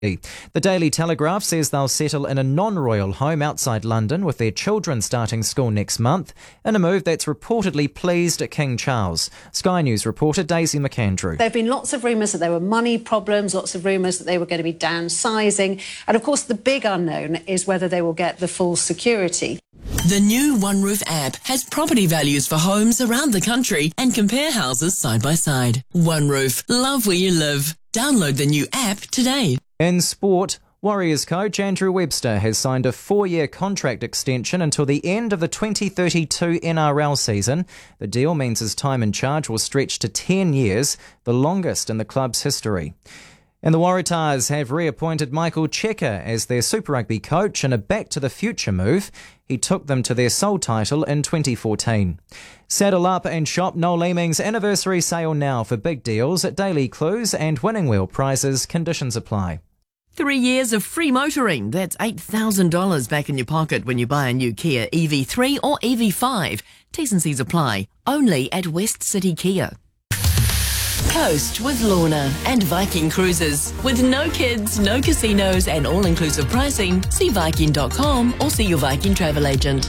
The Daily Telegraph says they'll settle in a non-royal home outside London with their children starting school next month, in a move that's reportedly pleased King Charles. Sky News reporter Daisy McAndrew. There have been lots of rumours that there were money problems, lots of rumours that they were going to be downsizing, and of course the big unknown is whether they will get the full security. The new OneRoof app has property values for homes around the country and compare houses side by side. OneRoof, love where you live. Download the new app today. In sport, Warriors coach Andrew Webster has signed a 4-year contract extension until the end of the 2032 NRL season. The deal means his time in charge will stretch to 10 years, the longest in the club's history. And the Waratahs have reappointed Michael Cheika as their Super Rugby coach in a back-to-the-future move. He took them to their sole title in 2014. Saddle up and shop Noel Leeming's anniversary sale now for big deals at Daily Clues and Winning Wheel prizes. Conditions apply. 3 years of free motoring. That's $8,000 back in your pocket when you buy a new Kia EV3 or EV5. T's and C's apply. Only at West City Kia. Coast with Lorna and Viking Cruises. With no kids, no casinos and all-inclusive pricing, see Viking.com or see your Viking travel agent.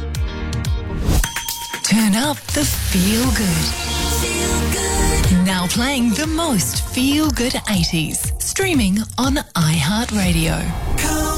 Turn up the feel-good. Now playing the most feel-good 80s. Streaming on iHeartRadio.